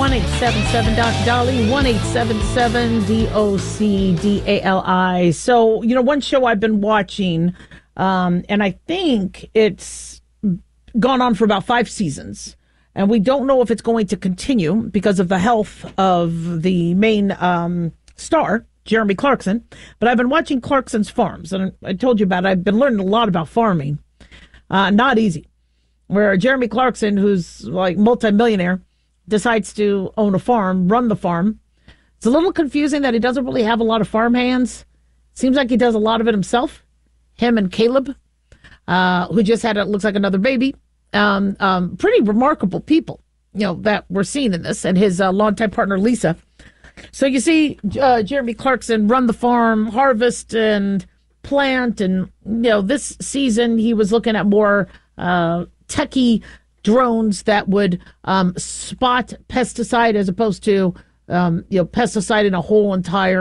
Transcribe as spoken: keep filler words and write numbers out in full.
one eight seven seven Doctor Dolly, one eight seven seven D O C D A L I. So, you know, one show I've been watching, um, and I think it's gone on for about five seasons. And we don't know if it's going to continue because of the health of the main um, star, Jeremy Clarkson. But I've been watching Clarkson's Farms, and I told you about it. I've been learning a lot about farming. Uh, not easy. Where Jeremy Clarkson, who's like multimillionaire, decides to own a farm, run the farm. It's a little confusing that he doesn't really have a lot of farm hands. Seems like he does a lot of it himself. Him and Caleb, uh, who just had, it looks like, another baby. Um, um, pretty remarkable people, you know, that we're seeing in this, and his uh, longtime partner, Lisa. So you see uh, Jeremy Clarkson run the farm, harvest and plant, and, you know, this season he was looking at more uh, techie drones that would um, spot pesticide as opposed to, um, you know, pesticide in a whole entire